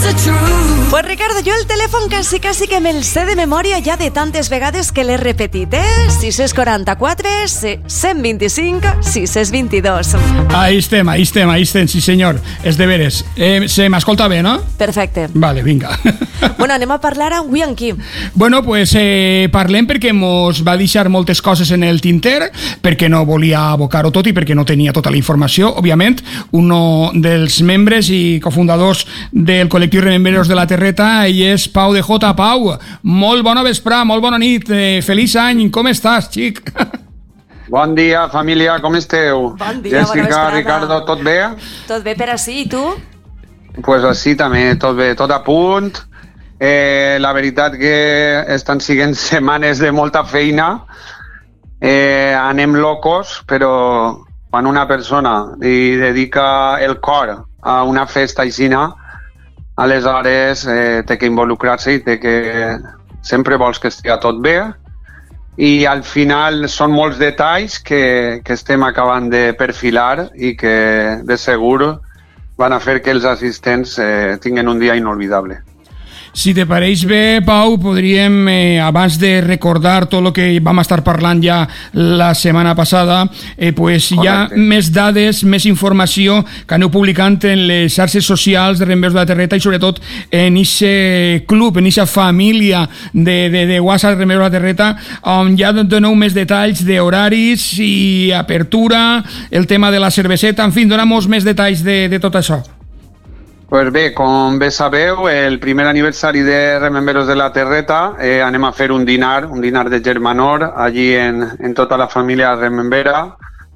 Pues Ricardo, jo el telèfon quasi que me'l sé de memòria ja de tantes vegades que l'he repetit, 644 125 622. Ahí estem, sí senyor. És de veres. Se m'escolta bé, no? Perfecte. Vale, vinga. Bueno, anem a parlar avui amb qui? Bueno, pues parlem perquè mos va deixar moltes coses en el tinter, perquè no volia abocar-ho tot i perquè no tenia tota la informació. Òbviament, un dels membres i cofundadors del col·lectiu Rememberos de la Terreta, ell és Pau de J. Pau, molt bona vesprà, molt bona nit, feliç any, com estàs, xic? Bon dia, família, com esteu? Bon dia, Jessica, bona vesprada. Ricardo, tot bé? Tot bé per ací, i tu? Pues així també, tot bé, tot a punt. La veritat que estan siguent setmanes de molta feina, anem locos, però quan una persona li dedica el cor a una festa aixina, aleshores té que involucrar-se i té que sempre vols que estigui tot bé, i al final són molts detalls que estem acabant de perfilar i que de segur van a fer que els assistents tinguin un dia inolvidable. Si te pareix bé, Pau, podríem, abans de recordar tot el que vam estar parlant ja la setmana passada, pues hi ha més dades, més informació que aneu publicant en les xarxes socials de Rememberos de la Terreta i sobretot en aquest club, en aquesta família de WhatsApp Rememberos de la Terreta, on ja doneu més detalls d'horaris i apertura, el tema de la cerveseta, en fi, dona'm més detalls de tot això. Pues bé, com bé sabeu, el primer aniversari de Rememberos de la Terreta anem a fer un dinar de germanor allí en tota la família Remembera.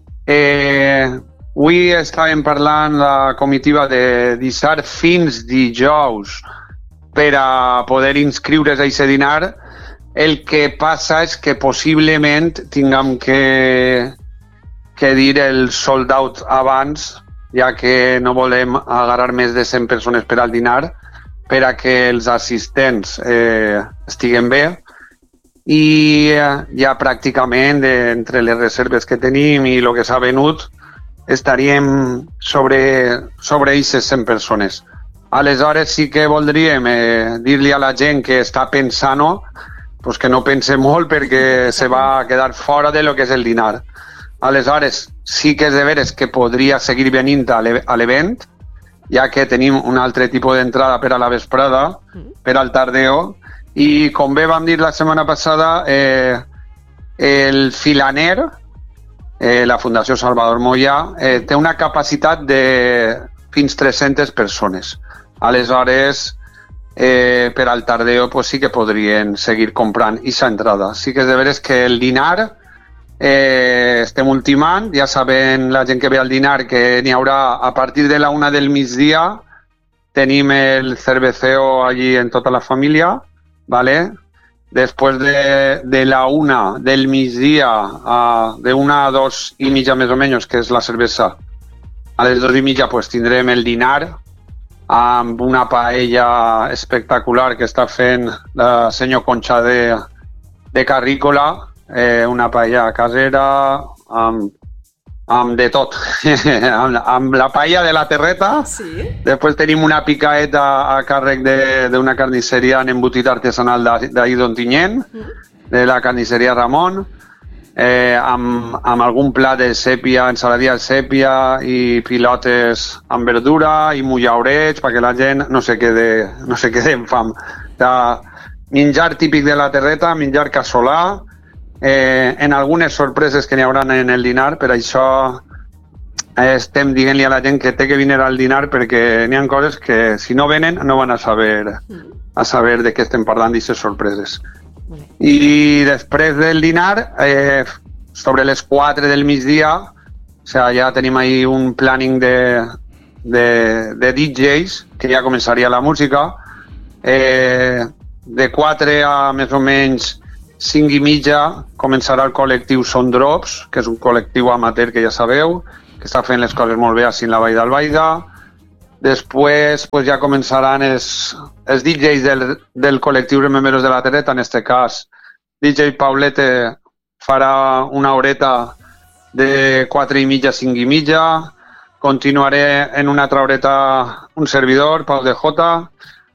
Avui estàvem parlant la comitiva de deixar fins dijous per a poder inscriure's a aquest dinar. El que passa és que possiblement tinguem que dir el sold out abans, ja que no volem agarrar més de 100 persones per al dinar per a que els assistents estiguen bé, i ja pràcticament entre les reserves que tenim i el que s'ha venut estaríem sobre aquestes 100 persones. Aleshores sí que voldríem dir-li a la gent que està pensant-ho pues que no pense molt perquè se va quedar fora de lo que és el dinar. Aleshores, sí que és de veres que podria seguir venint a l'event, ja que tenim un altre tipus d'entrada per a la vesprada, per al tardeo, i com bé vam dir la setmana passada, el Filaner, la Fundació Salvador Moya, té una capacitat de fins 300 persones. Aleshores, per al tardeo pues sí que podrien seguir comprant aquesta entrada. Sí que és de veres que el dinar estem ultimant, ja saben la gent que ve al dinar que n'hi haurà a partir de la 1 del migdia. Tenim el cerveceo allí en tota la família, ¿vale? Després de la 1 del migdia de 1 a 2 i mitja més o menys, que és la cervesa, a les 2 i mitja pues tindrem el dinar amb una paella espectacular que està fent la senyor Concha de Carrícola, una paella casera amb de tot, amb la paella de la Terreta. Sí. Després tenim una picaeta a càrrec d'una carnisseria en embotit artesanal d'ahir d'Ontinyent, de la carnisseria Ramon, amb algun plat de sèpia, ensaladilla de sèpia i pilotes amb verdura i mullaurets perquè la gent no se quede amb fam. Menjar típic de la Terreta, menjar casolà, en algunes sorpreses que n'hi haurà en el dinar. Per això estem dient-li a la gent que té que venir al dinar, perquè n'hi ha coses que si no venen no van a saber de què estem parlant d'aquestes sorpreses. I després del dinar, sobre les 4 del migdia, ja tenim ahí un planning de DJs, que ja començaria la música. De 4 a més o menys 5 i mitja començarà el col·lectiu Son Drops, que és un col·lectiu amateur que ja sabeu, que està fent les coses molt bé així en la Vall d'Albaida. Després ja començaran els DJs del col·lectiu Rememberos de la Terreta, en aquest cas DJ Paulete farà una horeta de 4 i mitja a 5 i mitja. Continuaré en una altra horeta un servidor, Pau de J,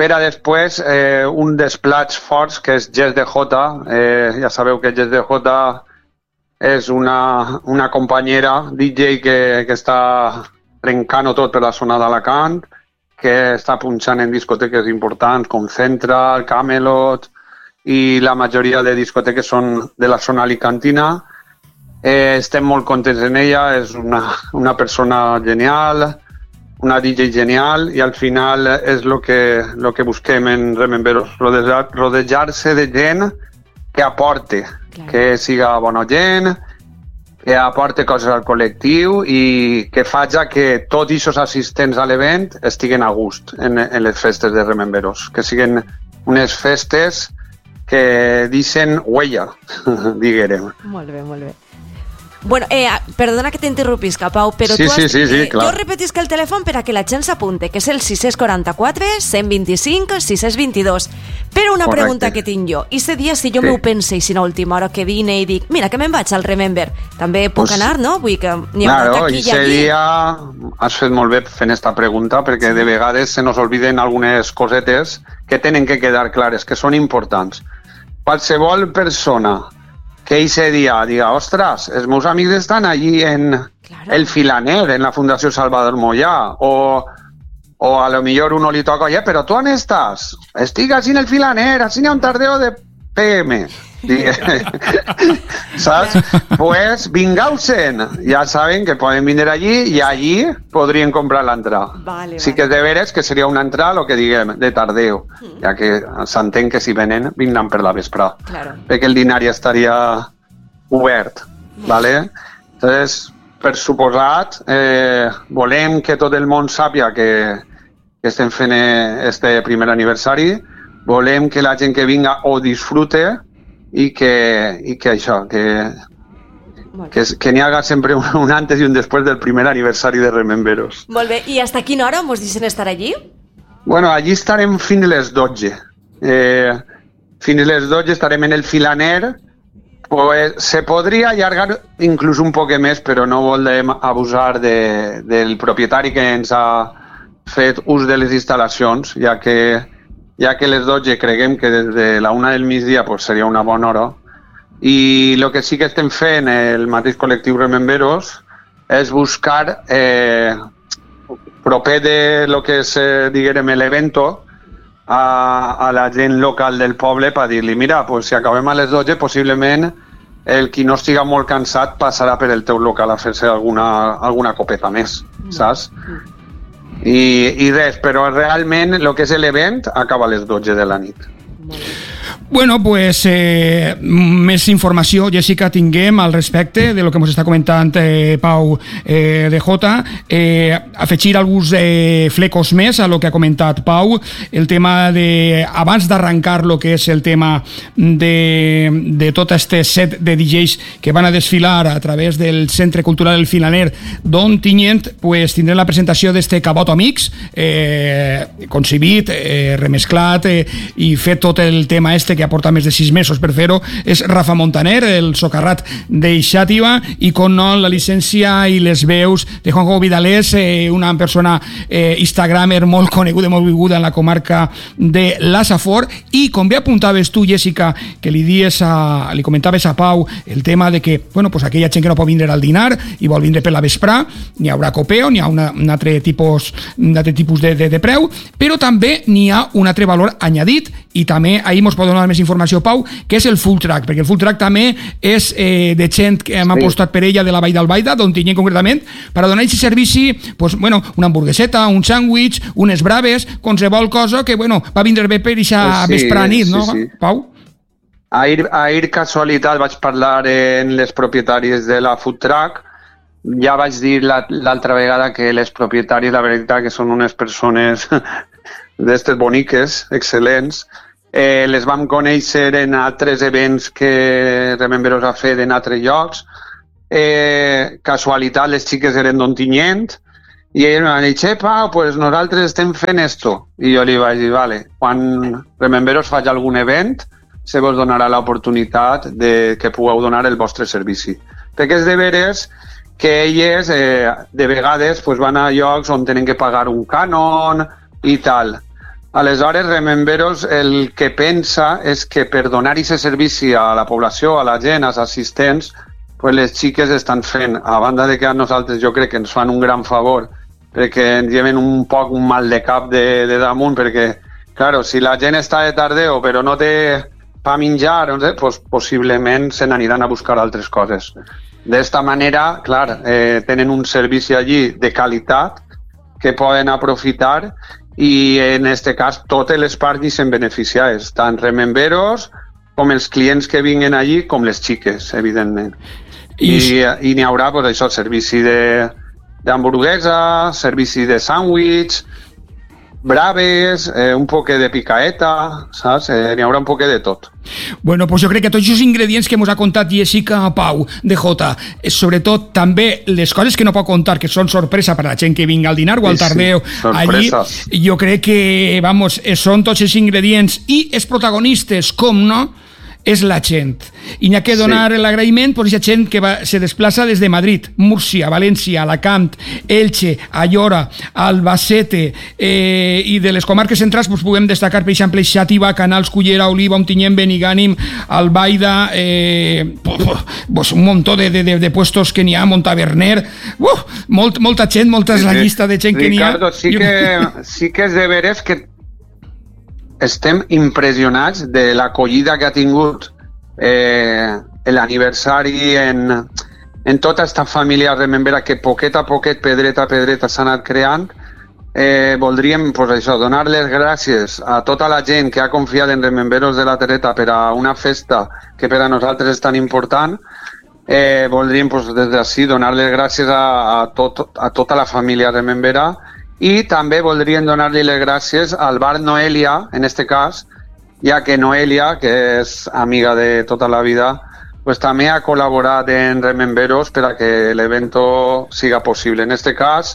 per a després un dels plats forts, que és Jazz DJ. Ja sabeu que Jazz DJ és una companyera DJ que està trencant-ho tot per la zona d'Alacant, que està punxant en discoteques importants com Central, Camelot, i la majoria de discoteques són de la zona alicantina. Estem molt contents en ella, és una persona genial, una DJ genial, i al final és el que busquem en Rememberos, rodejar-se de gent que aporte, que siga bona gent, que aporte coses al col·lectiu i que faci que tots aquests assistents a l'event estiguen a gust en les festes de Rememberos, que siguin unes festes que deixen huella, diguem. Molt bé, molt bé. Bueno, perdona que t'interrompisca, Pau, però sí, clar. Jo repetisc el telèfon per a que la gent s'apunte, que és el 644 125 622. Però una pregunta que tinc jo, i ese dia si jo m'ho pense i si a última hora que vine i dic, mira, que me'n vaig al Remember, també puc anar, no? Vull que n'hi ha claro, aquí i allí. Dia has fet molt bé fent esta pregunta, perquè de vegades se nos olviden algunes cosetes que tenen que quedar clares, que són importants. Qualsevol persona que ese dia diga, ostres, els meus amics estan allí en el Filaner, en la Fundació Salvador Mollà, o a lo millor uno li toca, oye, però tu on estàs? Estic així en el Filaner, així n'hi ha un tardeo de PM. ¿Sabes? Pues vingau-se'n. Ja saben que poden vindre allí i allí podrien comprar l'entrada. Vale, sí que de veres que seria una entrada, lo que diguem, de tardeo, ja que s'entén que si venen, vindran per la vesprada. Claro. Perquè el dinari estaria obert, ¿vale? Entonces, per suposat, volem que tot el món sàpiga que estem fent este primer aniversari, volem que la gent que vinga ho disfrute i que això, que n'hi haga sempre un antes i un després del primer aniversari de Rememberos. Molt bé, i hasta quina hora mos deixen estar allí? Bueno, allí estarem fins les 12. Fins les 12 estarem en el Filaner. Pues se podria allargar inclús un poc més, però no volem abusar del propietari que ens ha fet ús de les instal·lacions, ja que les 12 creguem que des de la 1 del migdia pues, seria una bona hora. I el que sí que estem fent el mateix col·lectiu Rememberos és buscar proper de lo que és, diguem, l'evento a la gent local del poble per dir-li, mira, pues, si acabem a les 12 possiblement el qui no estiga molt cansat passarà per el teu local a fer-se alguna copeta més, saps? I res, però realment el que és l'event acaba a les 12 de la nit. Bueno, pues més informació, Jessica, tinguem al respecte de lo que ens està comentant Pau DJ. Afegir alguns flecos més a lo que ha comentat Pau, el tema de, abans d'arrencar lo que és el tema de tot este set de DJs que van a desfilar a través del Centre Cultural del Filaner d'Ontinyent, pues tindrem la presentació d'este Caboto Mix, concebit, remesclat i fet tot el tema este que aporta més de 6 mesos per fer-ho, és Rafa Montaner, el socarrat d'Eixàtiva, i com no, la llicència i les veus de Juanjo Vidalés, una persona instagramer molt coneguda, molt vinguda en la comarca de la Safor, i com bé apuntaves tu, Jessica, que li comentaves a Pau el tema de que, bueno, pues aquella gent que no pot vindre al dinar i vol vindre per la vesprà, n'hi haurà copeo, n'hi ha un altre tipus de preu, però també n'hi ha un altre valor añadit, i també ahir ens pot donar més informació, Pau, que és el full track, perquè el full track també és de gent que hem apostat per ella de la Vall d'Albaida, d'Ontinyent concretament, per a donar aquest servici, pues, bueno, una hamburgueseta, un sàndwich, unes braves, qualsevol cosa que, bueno, va vindre bé per aquesta vespre nit, no, Pau? Ahir casualitat vaig parlar amb les propietàries de la food truck. Ja vaig dir l'altra vegada que les propietàries, la veritat, que són unes persones d'estes boniques, excel·lents. Les vam conèixer en altres events que Rememberos ha fet en altres llocs. Casualitat, les xiques eren d'Ontinyent i elles m'han dit, Pau, pues nosaltres estem fent esto. I jo li vaig dir, vale, quan Rememberos faci algun event, se vos donarà l'oportunitat de que pugueu donar el vostre servici. Perquè és de veres que elles, de vegades, pues, van a llocs on tenen que pagar un cànon i tal. Aleshores, Rememberos el que pensa és que per donar aquest servici a la població, a la gent, als assistents, pues les xiques estan fent, a banda de que a nosaltres jo crec que ens fan un gran favor, perquè ens lleven un poc un mal de cap de damunt, perquè, claro, si la gent està de tardeo però no té pa menjar, no sé, pues possiblement se n'aniran a buscar altres coses. D'esta manera, clar, tenen un servici allí de qualitat que poden aprofitar i en aquest cas totes les parts se'n beneficiades, tant Rememberos com els clients que vinguen allí com les xiques, evidentment. I n'hi haurà, pues, això, servici d'hamburguesa, servici de sàndwich, braves, un poquet de picaeta, saps? N'hi haurà un poquet de tot. Bueno, pues jo crec que tots els ingredients que ens ha contat Jessica Pau de Jota, sobretot també les coses que no pot contar, que són sorpresa per a la gent que vinga al dinar o al tardeu, allí, jo crec que, vamos, són tots els ingredients i els protagonistes, com no, és la gent. I n'hi ha que donar l'agraïment per aquesta gent que se desplaça des de Madrid, Múrcia, València, Alacant, Elche, Ayora, Albacete, i de les comarques centrals pues, podem destacar, per exemple, Xàtiva, Canals, Cullera, Oliva, Ontinyent, Benigànim, Albaida, pues, un muntó de puestos que n'hi ha, Montaverner, molta gent, molta és la llista de gent que n'hi ha. Ricardo, sí que és de veres que estem impressionats de l'acollida que ha tingut l'aniversari en tota aquesta família Remembera, que poquet a poquet, pedreta a pedreta, s'ha anat creant. Voldríem, pues això, donar les gràcies a tota la gent que ha confiat en Rememberos de la Terreta per a una festa que per a nosaltres és tan important. Voldríem, pues, des d'ací, donar les gràcies a tota la família Remembera. I també voldríem donar-li les gràcies al bar Noelia, en este cas, ja que Noelia, que és amiga de tota la vida, pues també ha col·laborat en Rememberos per a que l'evento siga possible. En este cas,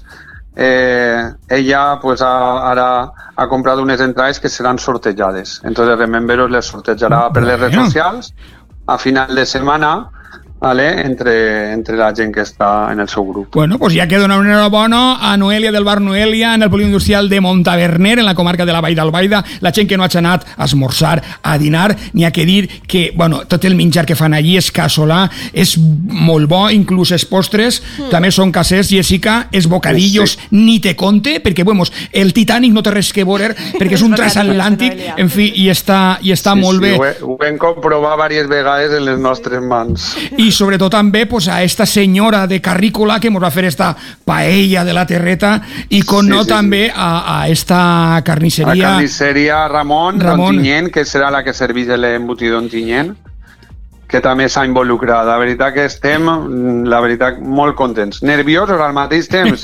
ella pues ara ha comprat unes entrades que seran sortejades. Entonces Rememberos les sortejarà per les redes socials a final de setmana, ¿vale? Entre la gent que està en el seu grup. Bueno, pues ja que donar una enhorabona a Noelia del bar Noelia en el polígon industrial de Montaverner, en la comarca de la Vall d'Albaida. La gent que no ha anat a esmorzar, a dinar, n'hi ha que dir que, bueno, tot el menjar que fan allí és casolà, és molt bo, inclús els postres també són casers, Jessica, els bocadillos ni te conte, perquè, bueno, el Titanic no té res que veure, perquè és un transatlàntic, en fi, i està molt bé. Ho hem comprovat diverses vegades en les nostres mans. I sobretot també pues, a esta senyora de Carrícola que ens va fer esta paella de la Terreta i també a esta carnisseria. La carnisseria Ramon. Ontinyent, que serà la que serveix l'embotit d'Ontinyent, que també s'ha involucrat. La veritat que estem, molt contents. Nerviosos al mateix temps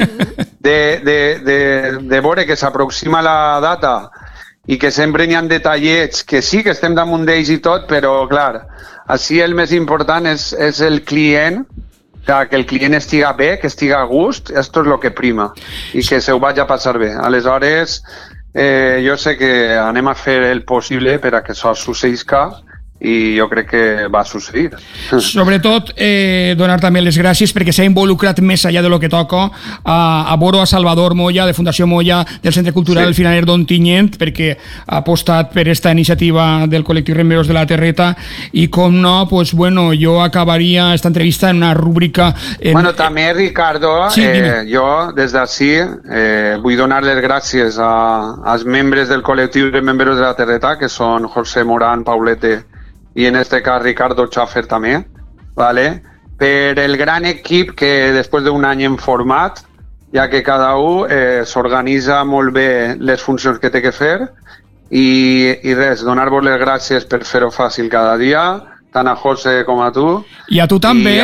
de veure que s'aproxima la data i que sempre n'hi ha detallets que sí que estem damunt d'ells i tot, però clar, així el més important és el client, que el client estiga bé, que estiga a gust, esto és lo que prima, i que se ho vagi a passar bé. Aleshores, jo sé que anem a fer el possible per a que això succeïsca, i jo crec que va succeir. Sobretot donar també les gràcies perquè s'ha involucrat més allà de lo que toca a Boro, a Salvador Moya, de Fundació Moya, del Centre Cultural El Finaler d'Ontinyent, perquè ha apostat per esta iniciativa del col·lectiu Rememberos de la Terreta, i com no, pues bueno, jo acabaria esta entrevista en una rúbrica... Bueno, també, Ricardo, jo des d'ací vull donar les gràcies als membres del col·lectiu Rememberos de la Terreta, que són José Morán, Paulete i en este cas Ricardo Schaffer també, ¿vale? Per el gran equip que després d'un any hem format, ja que cada un s'organitza molt bé les funcions que té que fer, i res, donar-vos les gràcies per fer-ho fàcil cada dia, tant a José com a tu. I a tu també,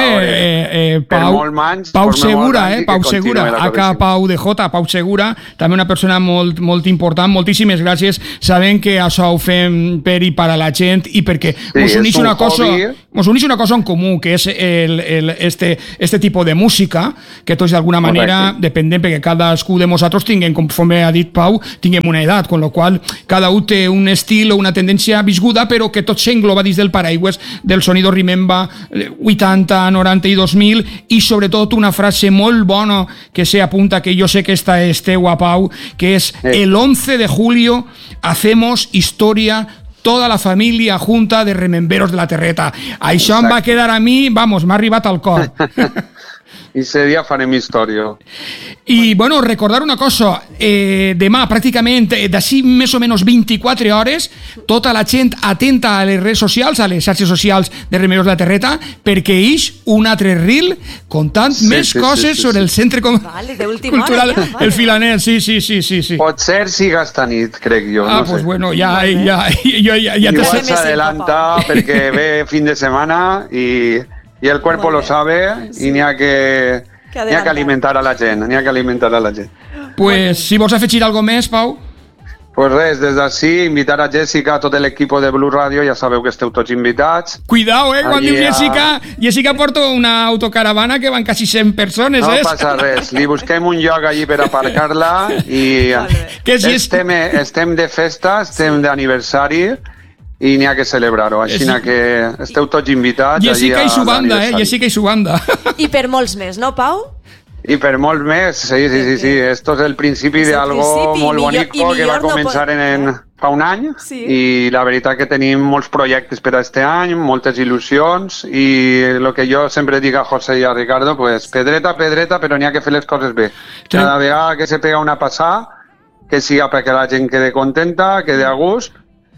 Pau Segura, Pau Segura, aka Pau de Jota, Pau Segura, també una persona molt important. Moltíssimes gràcies. Sabem que això ho fem per i per a la gent i perquè us uneix una cosa nos unís una cosa en comú, que és este tipus de música, que tots d'alguna manera dependem, perquè cadascú de nosaltres tinguem, conforme ha dit Pau, tinguem una edat, con lo qual cada un té un estil o una tendència visguda, però que tot s'engloba dins del paraigües del Sonido Remember 80, 90 i 2000, i sobretot una frase molt bona que se apunta, que jo sé que esta és teua, Pau, que és el 11 de julio hacemos historia toda la família junta de Rememberos de la Terreta. Això em va quedar a mi, vamos, m'ha arribat al cor. I ese dia farem història. I, bueno, recordar una cosa, demà, pràcticament, d'ací més o menys 24 hores, tota la gent atenta a les redes socials, a les xarxes socials de Rememberos de la Terreta, perquè ix un altre reel contant més coses sobre el centre cultural, el Filaner, sí. Pot ser siga esta nit, crec jo. Ah, pues bueno, ja igual s'adelanta perquè ve fin de setmana i el cuerpo lo sabe y n'hi ha que alimentar a la gent, Pues, si vols afegir alguna cosa més, Pau? Pues res, des d'ací, invitar a Jessica, a tot l'equip de Blue Radio, ja sabeu que esteu tots invitats. Cuidao, quan diu Jessica porta una autocaravana que van quasi 100 persones, No passa res, li busquem un lloc allí per aparcar-la i estem de festa, estem d'aniversari, i n'hi ha que celebrar-ho, així que esteu tots invitats. Jessica i su banda, Jessica i su banda. I per molts més, no, Pau? I per molts més, sí. Esto es el principi de algo molt bonico que va començar fa un any i la veritat que tenim molts projectes per a este any, moltes il·lusions i el que jo sempre dic a José i a Ricardo, pues pedreta, però n'hi ha que fer les coses bé. Cada vegada que se pega una passada, que siga perquè la gent quede contenta, quede a gust,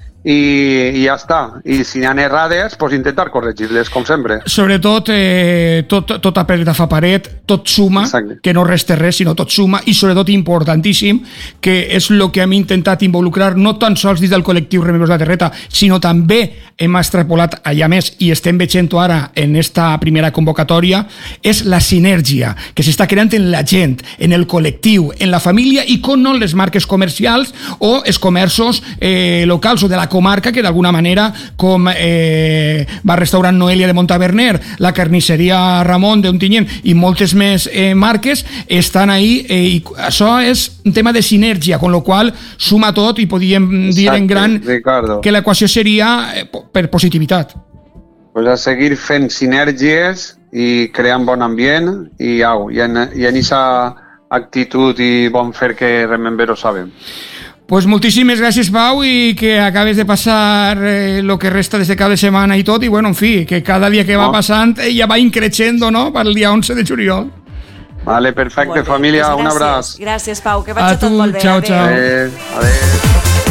i ja està. I si n'hi ha errades, pues intentar corregir-les, com sempre. Sobretot, tota pedra fa paret, tot suma. Exacte. Que no resta res, sinó tot suma, i sobretot importantíssim, que és el que hem intentat involucrar no tan sols dins del col·lectiu Rememberos de la Terreta, sinó també hem extrapolat allà més, i estem veient-ho ara en esta primera convocatòria, és la sinergia que s'està creant en la gent, en el col·lectiu, en la família, i com no les marques comercials o els comerços locals o de la comarca, que d'alguna manera, com va restaurant Noelia de Montaverner, la carnisseria Ramon d'Ontinyent i moltes més marques, estan ahí, i això és un tema de sinergia, con lo qual suma tot, i podríem dir en gran, Ricardo, que l'equació seria per positivitat. Pues a seguir fent sinergies i creant bon ambient i en aquesta actitud i bon fer que Rememberos sabem. Pues moltíssimes gràcies, Pau, i que acabes de passar lo que resta de cap de setmana i tot, i bueno, en fi, que cada dia que va passant ja va increixendo, no?, per el dia 11 de juliol. Vale, perfecte, família, un abraç. Gràcies, Pau, que vagi tot molt bé. Ciao, ciao. Adéu.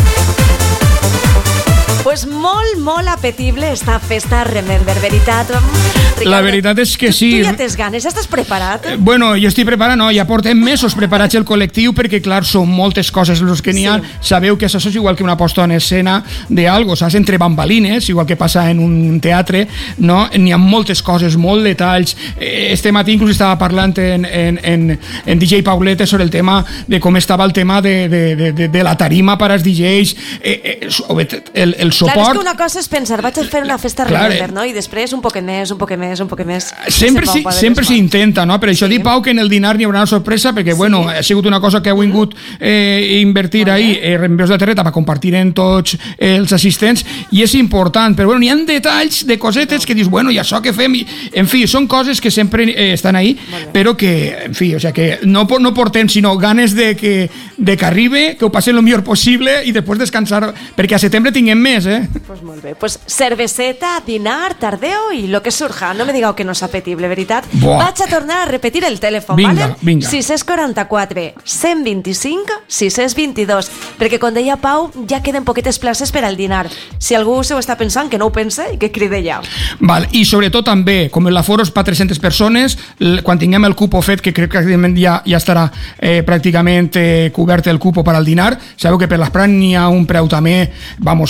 Pues molt apetible esta festa Remember, veritat? Ricardo, la veritat és que sí. Tu ja tens ganes, ja estàs preparat? Bueno, jo estic preparat, no, ja portem mesos preparats el col·lectiu, perquè clar, són moltes coses els que n'hi ha. Sabeu que això és igual que una posta en escena d'algo, saps? Entre bambalines, igual que passa en un teatre, no? N'hi ha moltes coses, molts detalls. Este matí inclús estava parlant en DJ Paulete sobre el tema de com estava el tema de la tarima per als DJs, el suport. Clar, és que una cosa és pensar, vaig a fer una festa Remember, no? I després un poquet més. Sempre s'intenta, no? Per això dic, Pau, que en el dinar n'hi haurà una sorpresa, perquè, bueno, ha sigut una cosa que heu vingut invertir ahí, Rememberos de la Terreta, per compartir en tots els assistents, i és important, però, bueno, n'hi ha detalls de cosetes que dius, bueno, i això que fem? En fi, són coses que sempre estan ahí, però que, en fi, o sea, que no portem, sinó ganes de que arribi, que ho passen el millor possible i després descansar, perquè a setembre tinguem més, Pues molt bé, pues cerveseta, dinar, tardeo i lo que surja. No me digueu que no és apetible, veritat? Vaig a tornar a repetir el telèfon, vinga, ¿vale? 644 125 622, perquè com deia Pau, ja queden poquetes places per al dinar. Si algú se ho està pensant, que no ho pense i que cride ja. Val, i sobretot també, com l'aforo és per 300 persones, quan tinguem el cupo fet, que crec que ja estarà pràcticament cobert el cupo per al dinar, sabeu que per l'esprant n'hi ha un preu també, vamos, assequible,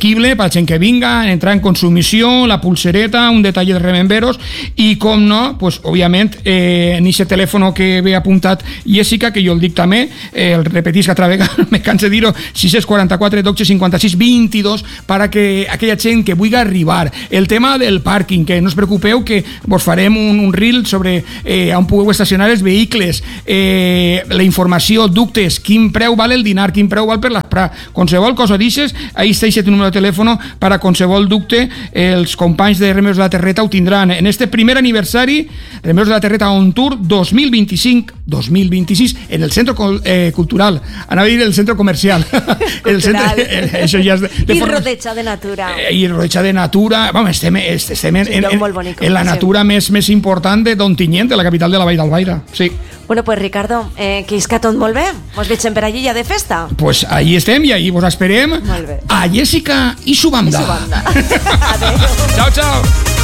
assequible per la gent que vinga, entrar en consumició, la pulsereta, un detall de rememberos i, com no, pues, òbviament, en aquest telèfon que ve apuntat Jessica, que jo el dic també, el repetisc altra vegada, me canse de dir-ho, 644 12 56 22, per a que aquella gent que vulgui arribar. El tema del pàrquing, que no us preocupeu, que vos farem un reel sobre on pugueu estacionar els vehicles, la informació, dubtes, quin preu val el dinar, quin preu val per l'esprà, qualsevol cosa d'ixes, ahí està aquest número de telèfon per a qualsevol dubte. Els companys de Remeros de la Terreta ho tindran en este primer aniversari Remeros de la Terreta On Tour 2025-2026 en el centre cultural, anava a dir el centre comercial el centre, això ja és i rodeja de natura, i rodeja de natura. Vamos, estem en la natura més important de Ontinyent, de la capital de la Vall d'Albaida. Sí. Bueno, pues Ricardo, que isca tot molt bé. Vos veiem per allí ja de festa. Pues ahí estem i ahí vos esperem a Jessica i su banda. Adéu. Chao, chao.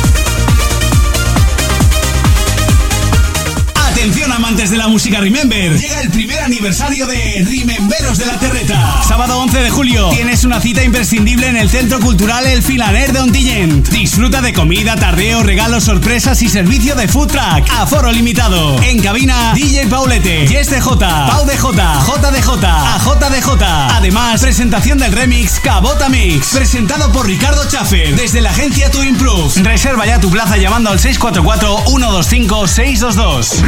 Atención, amantes de la música Remember. Llega el primer aniversario de Rememberos de la Terreta. Sábado 11 de julio tienes una cita imprescindible en el Centro Cultural El Filaner de Ontinyent. Disfruta de comida, tardeo, regalos, sorpresas y servicio de food truck. Aforo limitado. En cabina, DJ Paulete, Yes DJ, Pau DJ, JDJ, AJDJ. Además, presentación del remix Cabota Mix, presentado por Ricardo Schaffer desde la agencia To Improve. Reserva ya tu plaza llamando al 644 125 622.